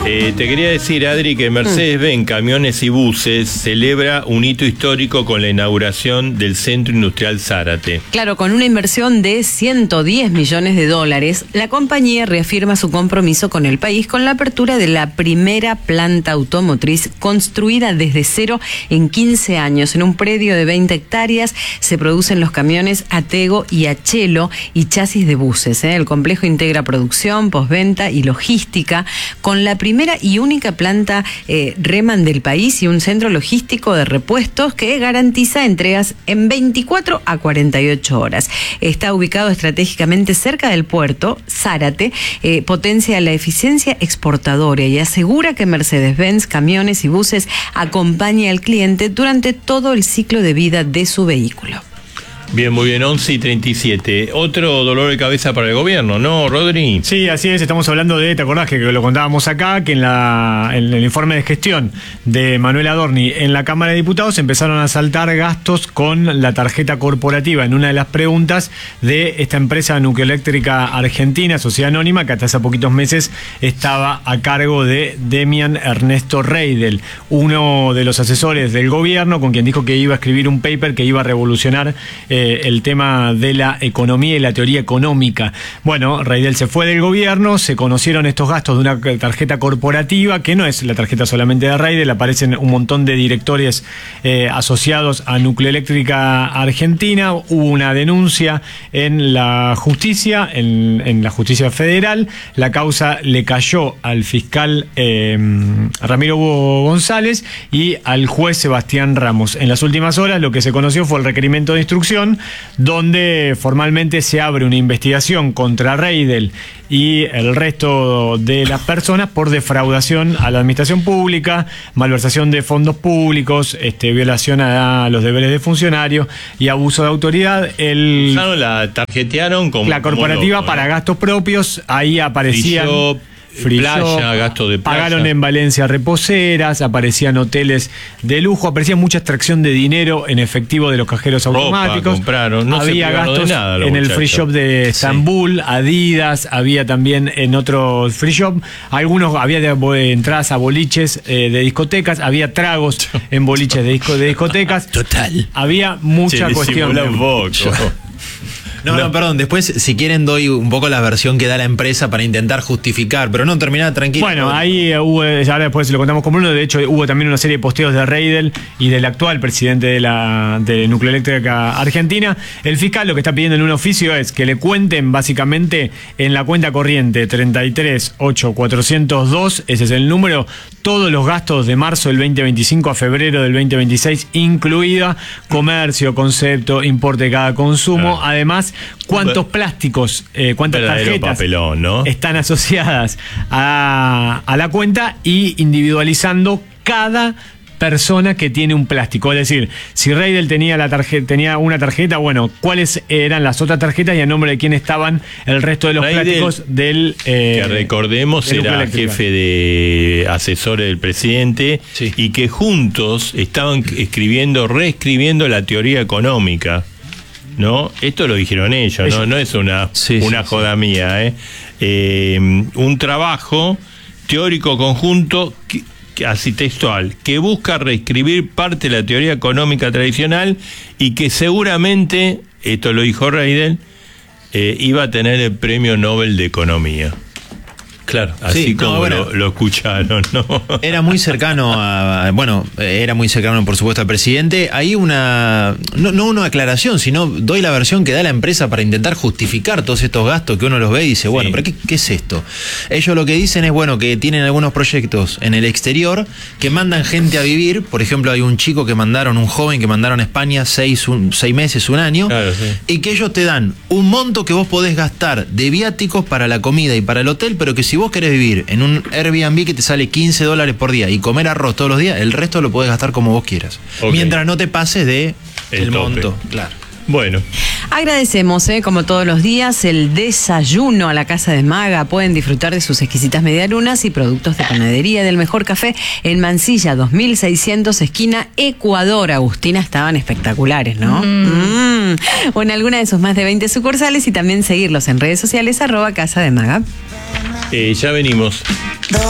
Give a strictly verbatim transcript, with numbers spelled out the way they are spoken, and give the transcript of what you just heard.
Eh, te quería decir, Adri, que Mercedes-Benz Camiones y Buses celebra un hito histórico con la inauguración del Centro Industrial Zárate. Claro, con una inversión de ciento diez millones de dólares, la compañía reafirma su compromiso con el país con la apertura de la primera planta automotriz construida desde cero en quince años. En un predio de veinte hectáreas se producen los camiones Atego y Achelo y chasis de buses. ¿eh? El complejo integra producción, postventa y logística con la primera y única planta eh, Reman del país y un centro logístico de repuestos que garantiza entregas en veinticuatro a cuarenta y ocho horas. Está ubicado estratégicamente cerca del puerto. Zárate eh, potencia la eficiencia exportadora y asegura que Mercedes-Benz Camiones y Buses acompaña al cliente durante todo el ciclo de vida de su vehículo. Bien, muy bien, once y treinta y siete. Otro dolor de cabeza para el gobierno, ¿no, Rodri? Sí, así es, estamos hablando de, ¿te acordás que lo contábamos acá? Que en, la, en el informe de gestión de Manuel Adorni en la Cámara de Diputados empezaron a saltar gastos con la tarjeta corporativa en una de las preguntas de esta empresa nucleoeléctrica argentina, Sociedad Anónima, que hasta hace poquitos meses estaba a cargo de Demian Ernesto Reidel, uno de los asesores del gobierno con quien dijo que iba a escribir un paper que iba a revolucionar eh, el tema de la economía y la teoría económica. Bueno, Reidel se fue del gobierno, se conocieron estos gastos de una tarjeta corporativa, que no es la tarjeta solamente de Reidel, aparecen un montón de directores eh, asociados a Nucleoeléctrica Argentina, hubo una denuncia en la justicia, en, en la justicia federal, la causa le cayó al fiscal eh, Ramiro Hugo González y al juez Sebastián Ramos. En las últimas horas lo que se conoció fue el requerimiento de instrucción, donde formalmente se abre una investigación contra Reidel y el resto de las personas por defraudación a la administración pública, malversación de fondos públicos, este, violación a los deberes de funcionario y abuso de autoridad. El, la tarjetearon como la corporativa como loco, para ¿no? gastos propios, ahí aparecían... Free playa, shop, gasto de playa. Pagaron en Valencia reposeras, aparecían hoteles de lujo, aparecía mucha extracción de dinero en efectivo de los cajeros Ropa, automáticos. compraron, no había gastos de nada, en muchachos. el free shop de Estambul, sí. Adidas, había también en otros free shop. Algunos había de, entradas a boliches eh, de discotecas, había tragos en boliches de, disco, de discotecas. Total. Había mucha sí, cuestión. De, un poco. No, no, perdón, después si quieren doy un poco la versión que da la empresa para intentar justificar, pero no, terminar tranquilo. Bueno, ahí hubo, ahora después lo contamos con Bruno, de hecho hubo también una serie de posteos de Reidel y del actual presidente de la de Nucleoeléctrica Argentina. El fiscal lo que está pidiendo en un oficio es que le cuenten básicamente en la cuenta corriente treinta y tres ocho cuatrocientos dos, ese es el número, todos los gastos de marzo del veinte veinticinco a febrero del veinte veintiséis, incluida comercio, concepto, importe de cada consumo, ah. además cuántos plásticos, eh, cuántas tarjetas papelón, ¿no? están asociadas a, a la cuenta y individualizando cada persona que tiene un plástico. Es decir, si Reidel tenía la tarjeta, tenía una tarjeta, bueno, cuáles eran las otras tarjetas y a nombre de quién estaban el resto de los Reidel, plásticos del eh, que recordemos era jefe de asesores del presidente, sí. y que juntos estaban escribiendo, reescribiendo la teoría económica. ¿No? Esto lo dijeron ellos, ellos. No, no es una, sí, una sí, joda sí. mía, ¿eh? Eh, un trabajo teórico conjunto, que, que, así textual, que busca reescribir parte de la teoría económica tradicional y que seguramente, esto lo dijo Reidel, eh, iba a tener el premio Nobel de Economía. Claro, así sí, como no, bueno, lo, lo escucharon, ¿no? Era muy cercano a, bueno, era muy cercano por supuesto al presidente. Hay una, no, no una aclaración, sino doy la versión que da la empresa para intentar justificar todos estos gastos que uno los ve y dice, bueno, sí. ¿pero qué, qué es esto? Ellos lo que dicen es, bueno, que tienen algunos proyectos en el exterior que mandan gente a vivir. Por ejemplo, hay un chico que mandaron, un joven que mandaron a España seis, un, seis meses, un año, claro, sí. y que ellos te dan un monto que vos podés gastar de viáticos para la comida y para el hotel, pero que si Si vos querés vivir en un Airbnb que te sale quince dólares por día y comer arroz todos los días, el resto lo podés gastar como vos quieras. Okay. Mientras no te pases de el, el monto. Claro. Bueno. Agradecemos, eh, como todos los días, el desayuno a la Casa de Maga. Pueden disfrutar de sus exquisitas medialunas y productos de panadería del mejor café en Mansilla dos mil seiscientos, esquina Ecuador. Agustina, estaban espectaculares, ¿no? Mm. Mm. O en alguna de sus más de veinte sucursales y también seguirlos en redes sociales, arroba Casa de Maga. Eh, ya venimos.